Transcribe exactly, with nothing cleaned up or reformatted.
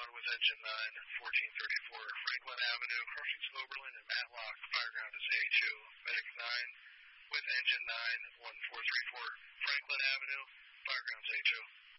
ground with engine nine, fourteen thirty-four Franklin Avenue, Crushings Oberlin and Matlock. Fire ground is A two. Medic nine with engine nine, one four three four Franklin Avenue. Fire ground is A two.